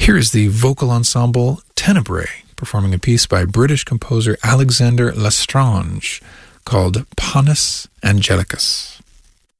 Here is the vocal ensemble Tenebrae, performing a piece by British composer Alexander Lestrange called Panis Angelicus.